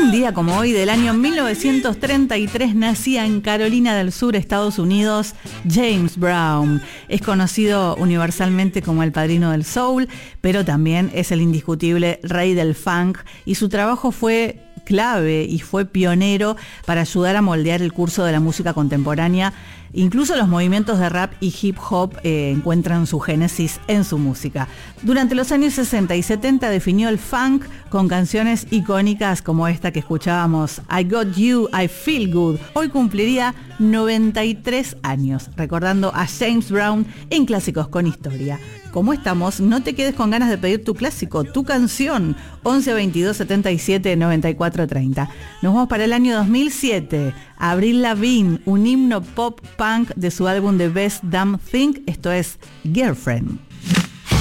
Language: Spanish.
Un día como hoy del año 1933 nacía en Carolina del Sur, Estados Unidos, James Brown. Es conocido universalmente como el padrino del soul, pero también es el indiscutible rey del funk, y su trabajo fue clave y fue pionero para ayudar a moldear el curso de la música contemporánea. Incluso los movimientos de rap y hip hop encuentran su génesis en su música. Durante los años 60 y 70 definió el funk con canciones icónicas como esta que escuchábamos, I Got You, I Feel Good. Hoy cumpliría 93 años, recordando a James Brown en Clásicos con Historia. ¿Cómo estamos? No te quedes con ganas de pedir tu clásico, tu canción, 11 22 77 94 30. Nos vamos para el año 2007. Avril Lavigne, un himno pop punk de su álbum The Best Damn Thing. Esto es Girlfriend.